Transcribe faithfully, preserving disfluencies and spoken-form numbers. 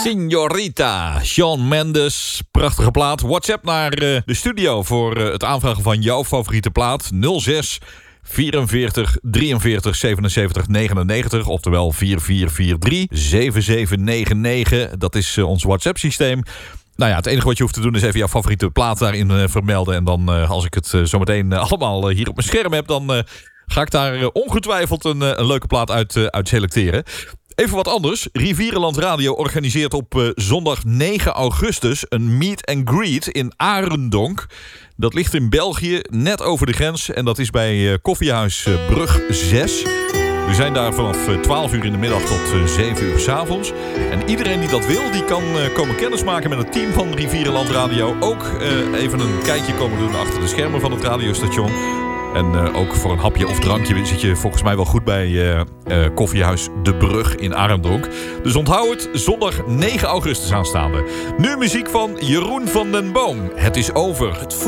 Signorita, Shawn Mendes, prachtige plaat. WhatsApp naar uh, de studio voor uh, het aanvragen van jouw favoriete plaat. nul zes vierenveertig drieënveertig zevenenzeventig negenennegentig, oftewel vier vier vier drie zeven zeven negen negen. Dat is uh, ons WhatsApp-systeem. Nou ja, het enige wat je hoeft te doen is even jouw favoriete plaat daarin uh, vermelden. En dan, uh, als ik het uh, zometeen uh, allemaal uh, hier op mijn scherm heb, dan uh, ga ik daar uh, ongetwijfeld een, uh, een leuke plaat uit, uh, uit selecteren. Even wat anders. Rivierenland Radio organiseert op uh, zondag negen augustus een meet and greet in Arendonk. Dat ligt in België, net over de grens. En dat is bij uh, Koffiehuis uh, Brug zes. We zijn daar vanaf uh, twaalf uur in de middag tot uh, zeven uur 's avonds. En iedereen die dat wil, die kan uh, komen kennismaken met het team van Rivierenland Radio. Ook uh, even een kijkje komen doen achter de schermen van het radiostation. En uh, ook voor een hapje of drankje zit je volgens mij wel goed bij uh, uh, Koffiehuis De Brug in Arendonk. Dus onthoud het, zondag negen augustus aanstaande. Nu muziek van Jeroen van den Boom. Het is over. Het